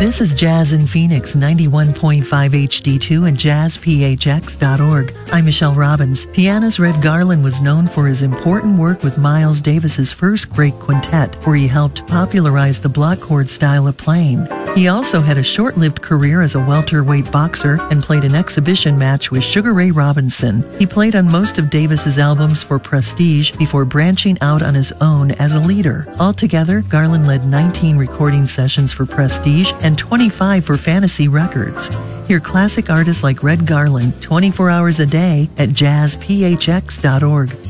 This is Jazz in Phoenix 91.5 HD2 and jazzphx.org. I'm Michelle Robbins. Pianist Red Garland was known for his important work with Miles Davis's first great quintet, where he helped popularize the block chord style of playing. He also had a short-lived career as a welterweight boxer and played an exhibition match with Sugar Ray Robinson. He played on most of Davis's albums for Prestige before branching out on his own as a leader. Altogether, Garland led 19 recording sessions for Prestige and 25 for Fantasy Records. Hear classic artists like Red Garland 24 hours a day at jazzphx.org.